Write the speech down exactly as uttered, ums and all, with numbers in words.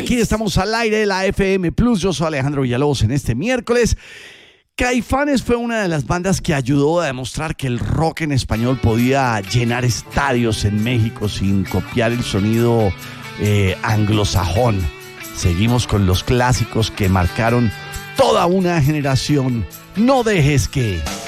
aquí estamos al aire de la F M Plus. Yo soy Alejandro Villalobos en este miércoles. Caifanes fue una de las bandas que ayudó a demostrar que el rock en español podía llenar estadios en México sin copiar el sonido eh, anglosajón. Seguimos con los clásicos que marcaron toda una generación. No dejes que...